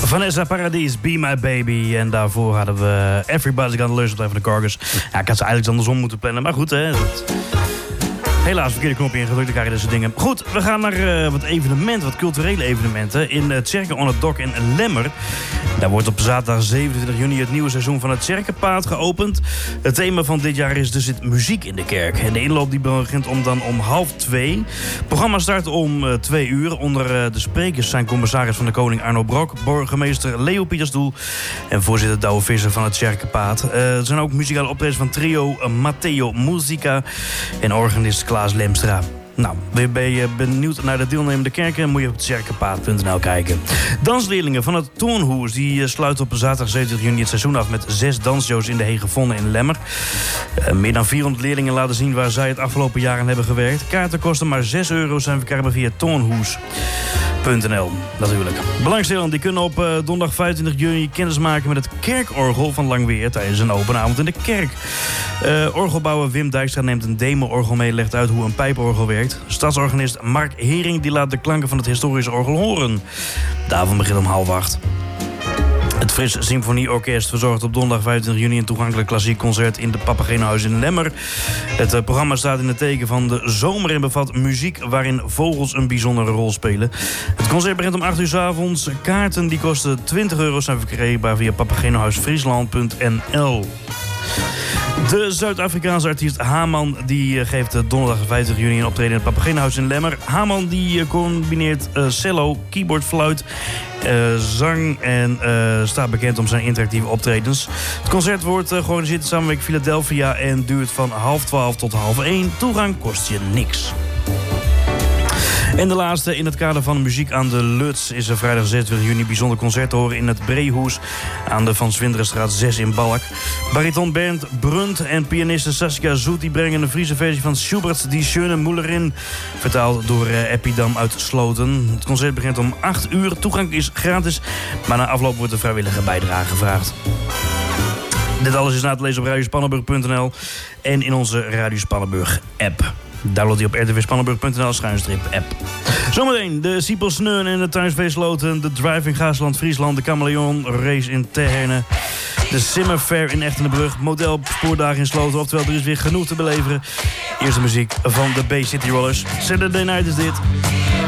Vanessa Paradis, Be My Baby. En daarvoor hadden we Everybody's Gonna Lose van de Carcass. Ja, ik had ze eigenlijk andersom moeten plannen, maar goed, hè. Helaas, verkeerde knopje ingedrukt, dan krijg je deze dingen. Goed, we gaan naar wat evenementen, wat culturele evenementen. In het Tjerken on het Dok in Lemmer. Daar wordt op zaterdag 27 juni het nieuwe seizoen van het Tjerkenpaad geopend. Het thema van dit jaar is: er zit muziek in de kerk. En de inloop die begint om 1:30. Het programma start om 2 uur. Onder de sprekers zijn commissaris van de Koning Arno Brok, burgemeester Leo Pietersdoel en voorzitter Douwe Visser van het Tjerkenpaad. Er zijn ook muzikale optredens van trio Matteo Musica en organist Klaas Lemstra. Nou, ben je benieuwd naar de deelnemende kerken? Moet je op tjerkenpaad.nl kijken. Dansleerlingen van het Toornhoes die sluiten op zaterdag 27 juni het seizoen af met 6 dansshows in de Hegevonden in Lemmer. Meer dan 400 leerlingen laten zien waar zij het afgelopen jaar aan hebben gewerkt. Kaarten kosten maar €6, zijn verkrijgbaar via toornhoes.nl natuurlijk. Belangstellenden die kunnen op donderdag 25 juni kennis maken met het kerkorgel van Langweer tijdens een open avond in de kerk. Orgelbouwer Wim Dijkstra neemt een demo-orgel mee en legt uit hoe een pijporgel werkt. Stadsorganist Mark Hering die laat de klanken van het historische orgel horen. De avond begint om 7:30. Het Fris Symfonieorkest verzorgt op donderdag 25 juni een toegankelijk klassiek concert in het Papagenohuis in Lemmer. Het programma staat in het teken van de zomer en bevat muziek waarin vogels een bijzondere rol spelen. Het concert begint om 8 uur 's avonds. Kaarten die kosten €20 zijn verkrijgbaar via papagenohuisfriesland.nl. De Zuid-Afrikaanse artiest Haman die geeft donderdag 25 juni een optreden in het Papagenohuis in Lemmer. Haman die combineert cello, keyboard, fluit, zang en staat bekend om zijn interactieve optredens. Het concert wordt georganiseerd in samenwerking Philadelphia en duurt van 11:30 tot 1:30. Toegang kost je niks. En de laatste, in het kader van muziek aan de Luts is er vrijdag 26 juni bijzonder concert te horen in het Breehoes aan de Van Zwinderenstraat 6 in Balk. Bariton Bernd Brunt en pianiste Saskia Zoet die brengen een Friese versie van Schubert's Die Schöne Müllerin, vertaald door Epidam uit Sloten. Het concert begint om 8 uur, toegang is gratis, maar na afloop wordt een vrijwillige bijdrage gevraagd. Dit alles is na te lezen op radiospannenburg.nl en in onze Radio Spannenburg app. Download die op rtvspannenburg.nl/app. Zometeen de Siepel Sneun en de Tuinsfeest Sloten, de Drive in Gaasland, Friesland, de Chameleon Race in Terne, de Simmer Fair in Echtenbrug, model spoordagen in Sloten. Oftewel, er is weer genoeg te beleveren. Eerste muziek van de Bay City Rollers. Saturday Night is dit.